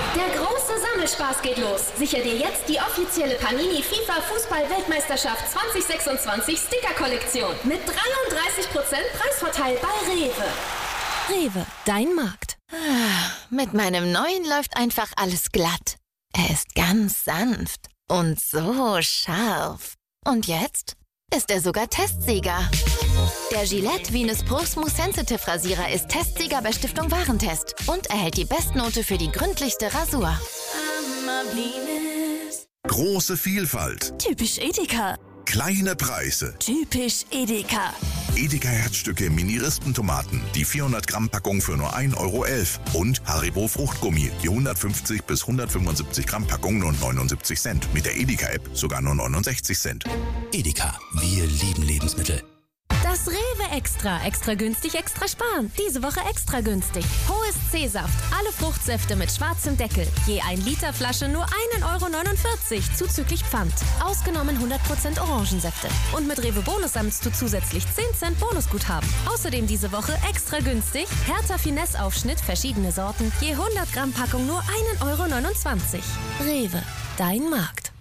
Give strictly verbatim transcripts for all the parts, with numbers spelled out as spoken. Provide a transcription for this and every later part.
Der große Sammelspaß geht los. Sichere dir jetzt die offizielle Panini FIFA Fußball-Weltmeisterschaft zwanzig sechsundzwanzig Sticker-Kollektion mit dreiunddreißig Prozent Preisvorteil bei Rewe. Rewe, dein Markt. Mit meinem neuen läuft einfach alles glatt. Er ist ganz sanft und so scharf. Und jetzt ist er sogar Testsieger. Der Gillette Venus Pro Smooth Sensitive Rasierer ist Testsieger bei Stiftung Warentest und erhält die Bestnote für die gründlichste Rasur. Große Vielfalt. Typisch Edeka. Kleine Preise. Typisch Edeka. Edeka Herzstücke Mini-Rispentomaten, die vierhundert Gramm Packung für nur ein Euro elf. Und Haribo Fruchtgummi, die hundertfünfzig bis hundertfünfundsiebzig Gramm Packung nur neunundsiebzig Cent. Mit der Edeka-App sogar nur neunundsechzig Cent. Edeka, wir lieben Lebensmittel. Das Rewe Extra. Extra günstig, extra sparen. Diese Woche extra günstig. Hohes C-Saft. Alle Fruchtsäfte mit schwarzem Deckel. Je ein Liter Flasche nur ein Euro neunundvierzig. Zuzüglich Pfand. Ausgenommen hundert Prozent Orangensäfte. Und mit Rewe Bonus sammelst du zusätzlich zehn Cent Bonusguthaben. Außerdem diese Woche extra günstig. Hertha Finesse Aufschnitt, verschiedene Sorten. Je hundert Gramm Packung nur ein Euro neunundzwanzig. Rewe, dein Markt.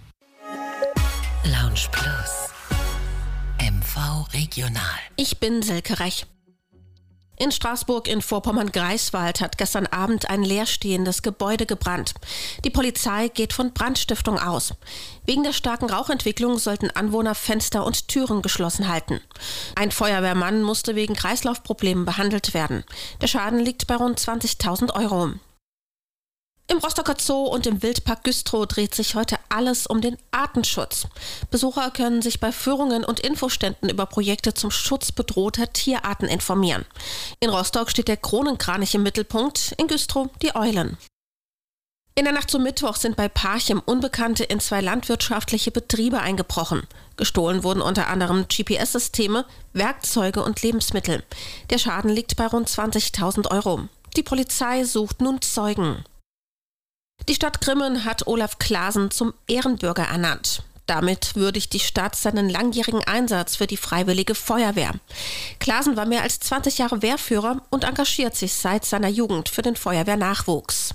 Lounge Plus. M V Regional. Ich bin Silke Rech. In Straßburg in Vorpommern-Greifswald hat gestern Abend ein leerstehendes Gebäude gebrannt. Die Polizei geht von Brandstiftung aus. Wegen der starken Rauchentwicklung sollten Anwohner Fenster und Türen geschlossen halten. Ein Feuerwehrmann musste wegen Kreislaufproblemen behandelt werden. Der Schaden liegt bei rund zwanzigtausend Euro. Im Rostocker Zoo und im Wildpark Güstrow dreht sich heute alles um den Artenschutz. Besucher können sich bei Führungen und Infoständen über Projekte zum Schutz bedrohter Tierarten informieren. In Rostock steht der Kronenkranich im Mittelpunkt, in Güstrow die Eulen. In der Nacht zum Mittwoch sind bei Parchim Unbekannte in zwei landwirtschaftliche Betriebe eingebrochen. Gestohlen wurden unter anderem G P S-Systeme, Werkzeuge und Lebensmittel. Der Schaden liegt bei rund zwanzigtausend Euro. Die Polizei sucht nun Zeugen. Die Stadt Grimmen hat Olaf Klaasen zum Ehrenbürger ernannt. Damit würdigt die Stadt seinen langjährigen Einsatz für die Freiwillige Feuerwehr. Klaasen war mehr als zwanzig Jahre Wehrführer und engagiert sich seit seiner Jugend für den Feuerwehrnachwuchs.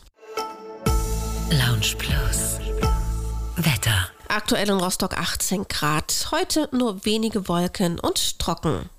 Lounge Plus. Wetter. Aktuell in Rostock achtzehn Grad. Heute nur wenige Wolken und trocken.